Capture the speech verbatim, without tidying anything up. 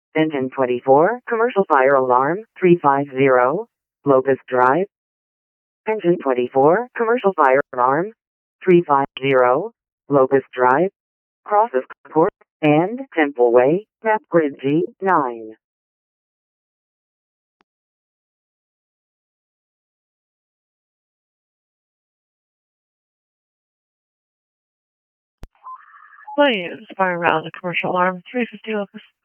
Engine twenty-four, commercial fire alarm, three five zero, Locust Drive. Engine twenty-four, commercial fire alarm, three five zero, Locust Drive, crosses Court and Temple Way, map grid G nine. Planes fire around the commercial alarm, three fifty Locust.